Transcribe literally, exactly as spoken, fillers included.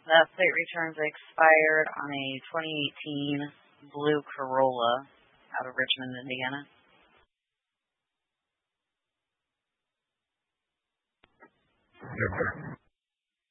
That plate returns expired on a twenty eighteen blue Corolla out of Richmond, Indiana. Yes, sir.